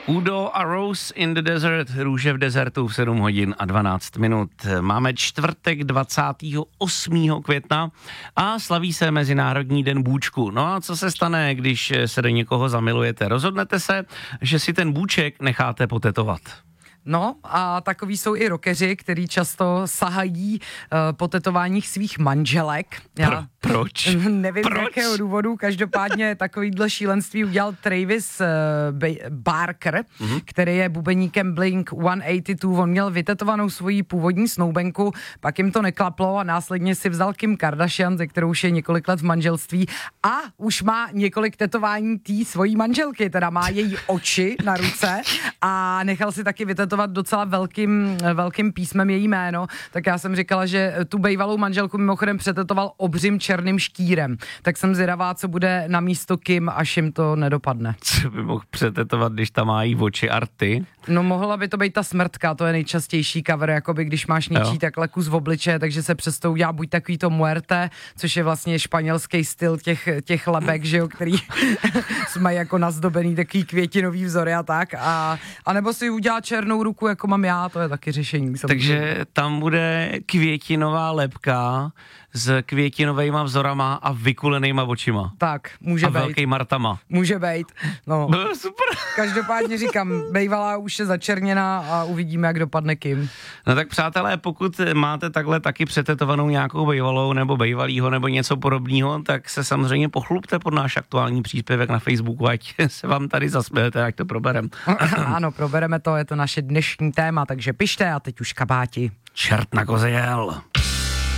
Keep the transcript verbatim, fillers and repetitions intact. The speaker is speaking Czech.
Udo a Rose in the Desert, růže v dezertu v sedm hodin a dvanáct minut. Máme čtvrtek dvacátého osmého května a slaví se Mezinárodní den bůčku. No a co se stane, když se do někoho zamilujete? Rozhodnete se, že si ten bůček necháte potetovat. No a takový jsou i rockeři, kteří často sahají uh, po tetováních svých manželek. Já Pro, proč? Nevím proč? z jakého důvodu, každopádně takovýhle šílenství udělal Travis uh, ba- Barker, mm-hmm. který je bubeníkem Blink sto osmdesát dva. On měl vytetovanou svoji původní snoubenku, pak jim to neklaplo a následně si vzal Kim Kardashian, ze kterou už je několik let v manželství a už má několik tetování té svojí manželky, teda má její oči na ruce a nechal si taky vytetovat docela velkým, velkým písmem její jméno, tak já jsem říkala, že tu bejvalou manželku mimochodem přetetoval obřím černým štírem. Tak jsem zvědavá, co bude na místo Kim, až jim to nedopadne. Co by mohl přetetovat, když tam má jí oči arty? No mohla by to být ta smrtka, to je nejčastější cover, jakoby když máš něčí takhle kus v obliče, takže se přesto udělá buď takový to muerte, což je vlastně španělský styl těch, těch lebek, že jo, který mají jako nazdobený takový květinový vzory a tak, a, a nebo si udělá černou ruku, jako mám já, to je taky řešení. Takže tam bude květinová lebka s květinovejma vzorama a vykulenejma očima. Tak, může a být. A velkýma rtama. Může být, no. Bylo super. Každopádně říkám, bejvalá už je začerněná a uvidíme, jak dopadne Kim. No tak přátelé, pokud máte takhle taky přetetovanou nějakou bejvalou nebo bejvalýho nebo něco podobného, tak se samozřejmě pochlupte pod náš aktuální příspěvek na Facebooku, ať se vám tady zasmějete, ať to proberem. Ano, probereme to, je to naše dnešní téma, takže pište a teď už kabáti. Čert na koze jel.